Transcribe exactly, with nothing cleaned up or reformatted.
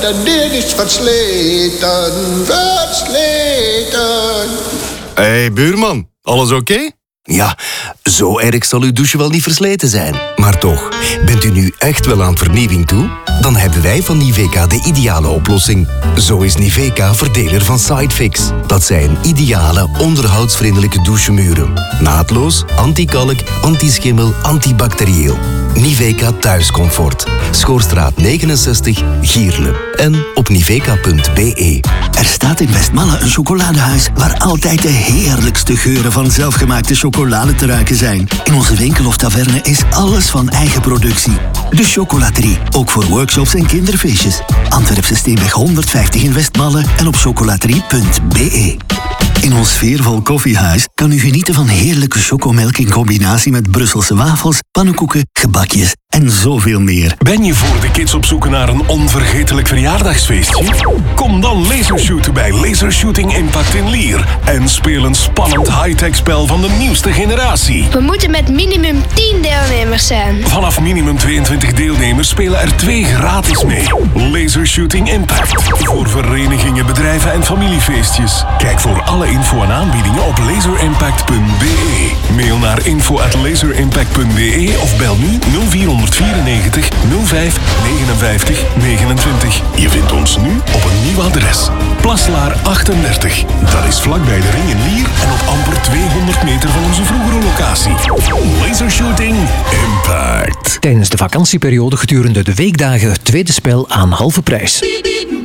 de deur is versleten, versleten. Hé, hey, buurman. Alles oké? Okay? Ja, zo erg zal uw douche wel niet versleten zijn. Maar toch, bent u nu echt wel aan vernieuwing toe? Dan hebben wij van Niveka de ideale oplossing. Zo is Niveka verdeler van Sidefix. Dat zijn ideale, onderhoudsvriendelijke douchemuren. Naadloos, anti-kalk, anti-schimmel, antibacterieel. Niveka Thuiscomfort. Schoorstraat negenenzestig, Gierle. En op niveka punt b e. Er staat in Westmalle een chocoladehuis waar altijd de heerlijkste geuren van zelfgemaakte chocolade te ruiken zijn. In onze winkel of taverne is alles van eigen productie. De Chocolaterie, ook voor workshops en kinderfeestjes. Antwerpse Steenweg honderdvijftig in Westmalle en op chocolaterie punt b e. In ons sfeervol koffiehuis kan u genieten van heerlijke chocomelk in combinatie met Brusselse wafels, pannenkoeken, gebakjes en zoveel meer. Ben je voor de kids op zoek naar een onvergetelijk verjaardagsfeestje? Kom dan lasershooten bij Lasershooting Impact in Lier en speel een spannend high-tech spel van de nieuwste generatie. We moeten met minimum tien deelnemers zijn. Vanaf minimum tweeëntwintig deelnemers spelen er twee gratis mee. Lasershooting Impact. Voor verenigingen, bedrijven en familiefeestjes. Kijk voor alle info en aanbiedingen op laserimpact punt b e. Mail naar info at laserimpact punt b e of bel nu nul vier vierennegentig nul vijf negenenvijftig negenentwintig. Je vindt ons nu op een nieuw adres. Plaslaar achtendertig. Dat is vlakbij de Ring in Lier en op amper tweehonderd meter van onze vroegere locatie. Lasershooting Impact. Tijdens de vakantieperiode gedurende de weekdagen het tweede spel aan halve prijs.